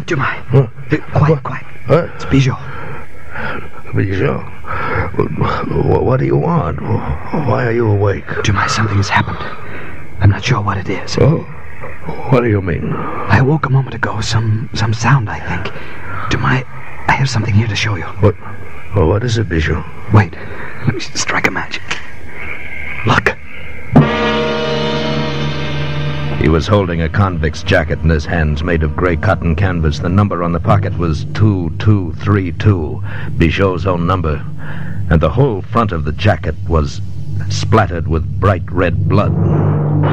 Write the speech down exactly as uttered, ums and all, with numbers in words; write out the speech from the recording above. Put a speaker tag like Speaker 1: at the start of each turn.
Speaker 1: Dumai.
Speaker 2: Huh?
Speaker 1: Uh, quiet,
Speaker 2: What?
Speaker 1: quiet.
Speaker 2: What?
Speaker 1: It's Bijou.
Speaker 2: Bijou, what do you want? Why are you awake?
Speaker 1: Dumai, something has happened. I'm not sure what it is.
Speaker 2: Oh, what do you mean?
Speaker 1: I awoke a moment ago. Some some sound, I think. Dumai, I have something here to show you.
Speaker 2: What? Oh, what is it, Bijou?
Speaker 1: Wait, let me strike a match. Look.
Speaker 3: He was holding a convict's jacket in his hands, made of grey cotton canvas. The number on the pocket was two two three two, Bijou's own number. And the whole front of the jacket was splattered with bright red blood.